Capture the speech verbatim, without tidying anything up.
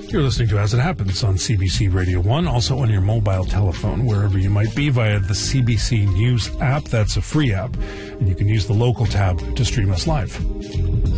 You're listening to As It Happens on C B C Radio one, also on your mobile telephone, wherever you might be, via the C B C News app. That's a free app, and you can use the local tab to stream us live.